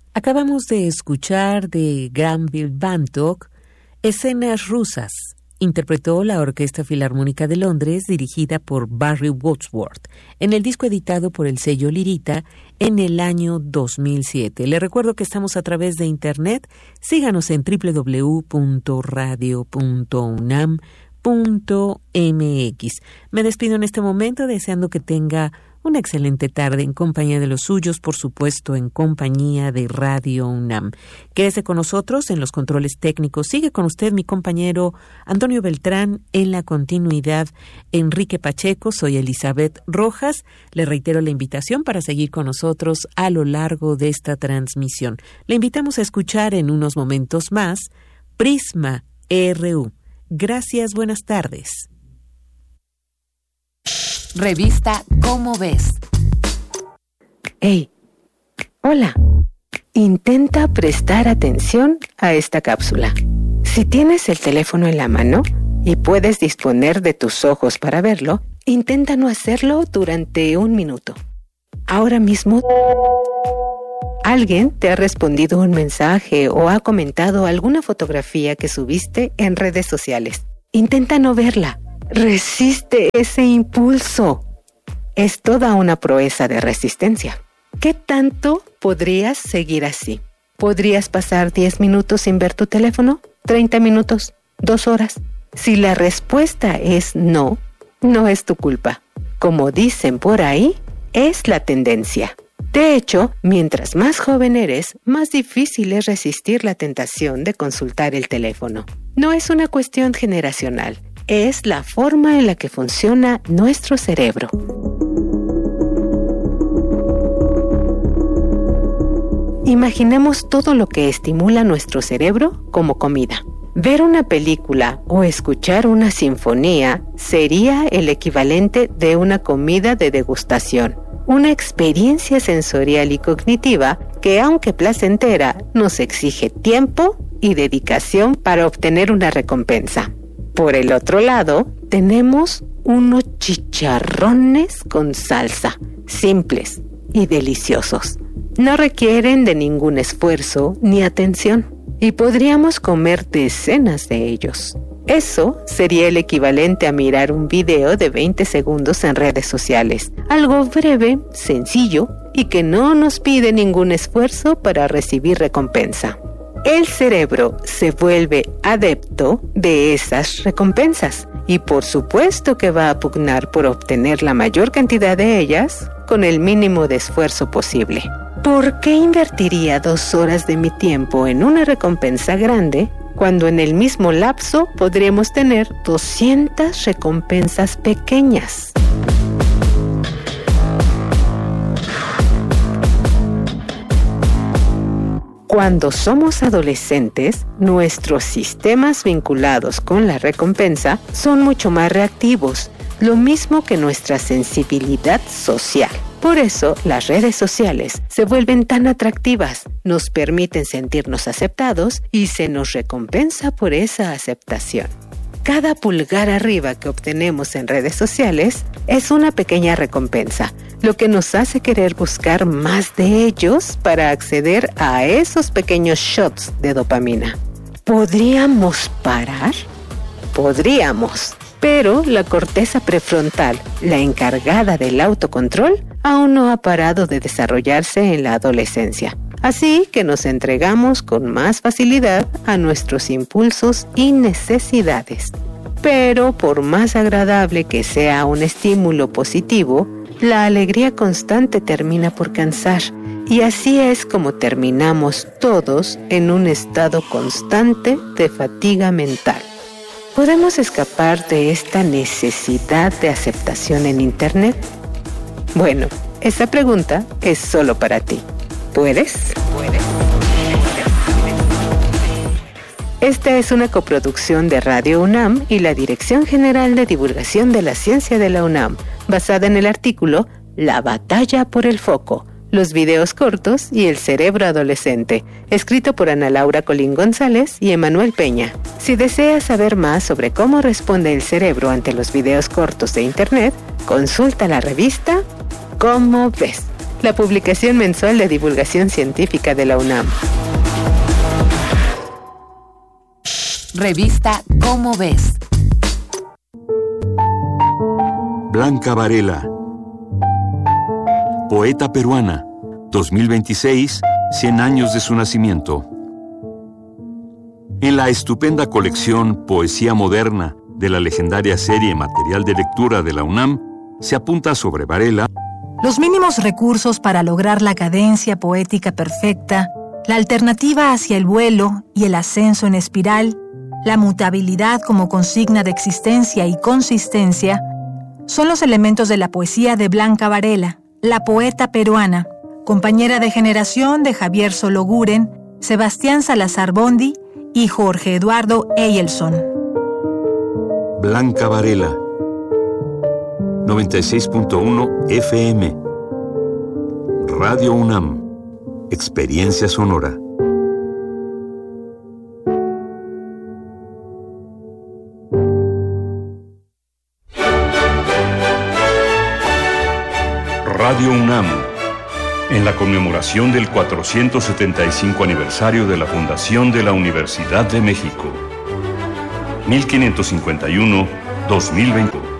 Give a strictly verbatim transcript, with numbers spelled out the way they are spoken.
Acabamos de escuchar de Granville Bantock, Escenas rusas. Interpretó la Orquesta Filarmónica de Londres, dirigida por Barry Wordsworth, en el disco editado por el sello Lirita en el año dos mil siete. Le recuerdo que estamos a través de Internet. Síganos en doble u doble u doble u punto radio punto unam punto m x. Me despido en este momento deseando que tenga una excelente tarde en compañía de los suyos, por supuesto en compañía de Radio UNAM. Quédese con nosotros en los controles técnicos. Sigue con usted mi compañero Antonio Beltrán en la continuidad. Enrique Pacheco, soy Elizabeth Rojas. Le reitero la invitación para seguir con nosotros a lo largo de esta transmisión. Le invitamos a escuchar en unos momentos más Prisma R U. Gracias, buenas tardes. Revista Cómo Ves. Hey, hola. Intenta prestar atención a esta cápsula. Si tienes el teléfono en la mano y puedes disponer de tus ojos para verlo, intenta no hacerlo durante un minuto. Ahora mismo, alguien te ha respondido un mensaje o ha comentado alguna fotografía que subiste en redes sociales. Intenta no verla. Resiste ese impulso. Es toda una proeza de resistencia. ¿Qué tanto podrías seguir así? ¿Podrías pasar diez minutos sin ver tu teléfono? ¿treinta minutos? ¿dos horas? Si la respuesta es no, no es tu culpa. Como dicen por ahí, es la tendencia. De hecho, mientras más joven eres, más difícil es resistir la tentación de consultar el teléfono. No es una cuestión generacional. Es la forma en la que funciona nuestro cerebro. Imaginemos todo lo que estimula nuestro cerebro como comida. Ver una película o escuchar una sinfonía sería el equivalente de una comida de degustación, una experiencia sensorial y cognitiva que, aunque placentera, nos exige tiempo y dedicación para obtener una recompensa. Por el otro lado, tenemos unos chicharrones con salsa, simples y deliciosos. No requieren de ningún esfuerzo ni atención, y podríamos comer decenas de ellos. Eso sería el equivalente a mirar un video de veinte segundos en redes sociales, algo breve, sencillo y que no nos pide ningún esfuerzo para recibir recompensa. El cerebro se vuelve adepto de esas recompensas y por supuesto que va a pugnar por obtener la mayor cantidad de ellas con el mínimo de esfuerzo posible. ¿Por qué invertiría dos horas de mi tiempo en una recompensa grande cuando en el mismo lapso podríamos tener doscientas recompensas pequeñas? Cuando somos adolescentes, nuestros sistemas vinculados con la recompensa son mucho más reactivos, lo mismo que nuestra sensibilidad social. Por eso, las redes sociales se vuelven tan atractivas, nos permiten sentirnos aceptados y se nos recompensa por esa aceptación. Cada pulgar arriba que obtenemos en redes sociales es una pequeña recompensa, lo que nos hace querer buscar más de ellos para acceder a esos pequeños shots de dopamina. ¿Podríamos parar? Podríamos, pero la corteza prefrontal, la encargada del autocontrol, aún no ha parado de desarrollarse en la adolescencia. Así que nos entregamos con más facilidad a nuestros impulsos y necesidades. Pero por más agradable que sea un estímulo positivo, la alegría constante termina por cansar. Y así es como terminamos todos en un estado constante de fatiga mental. ¿Podemos escapar de esta necesidad de aceptación en Internet? Bueno, esa pregunta es solo para ti. ¿Puedes? ¿Puedes? Esta es una coproducción de Radio UNAM y la Dirección General de Divulgación de la Ciencia de la UNAM, basada en el artículo La batalla por el foco, los videos cortos y el cerebro adolescente, escrito por Ana Laura Colín González y Emanuel Peña. Si deseas saber más sobre cómo responde el cerebro ante los videos cortos de Internet, consulta la revista Cómo Ves. la publicación mensual de divulgación científica de la UNAM. Revista Cómo Ves. Blanca Varela, poeta peruana, dos mil veintiséis, cien años de su nacimiento. En la estupenda colección Poesía Moderna de la legendaria serie Material de Lectura de la UNAM, se apunta sobre Varela los mínimos recursos para lograr la cadencia poética perfecta, la alternativa hacia el vuelo y el ascenso en espiral, la mutabilidad como consigna de existencia y consistencia, son los elementos de la poesía de Blanca Varela, la poeta peruana, compañera de generación de Javier Sologuren, Sebastián Salazar Bondi y Jorge Eduardo Eyelson. Blanca Varela, noventa y seis punto uno F M. Radio UNAM, experiencia sonora. Radio UNAM, en la conmemoración del cuatrocientos setenta y cinco aniversario de la fundación de la Universidad de México, mil quinientos cincuenta y uno a dos mil veinte.